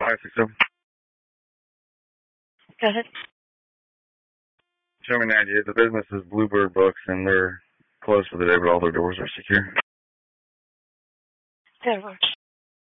560. Go ahead. Show me an idea. The business is Bluebird Books, and they're closed for the day, but all their doors are secure. That'll work.